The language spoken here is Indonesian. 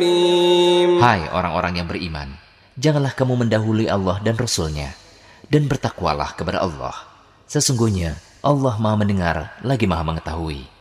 Hai orang-orang yang beriman, janganlah kamu mendahului Allah dan Rasul-Nya, dan bertakwalah kepada Allah. Sesungguhnya Allah Maha mendengar lagi Maha mengetahui.